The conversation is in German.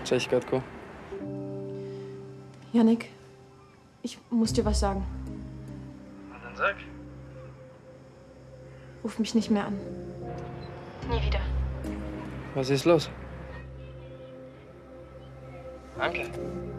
Cześć, Kotku. Jannik, ich muss dir was sagen. Na dann sag. Ruf mich nicht mehr an. Nie wieder. Was ist los? Danke.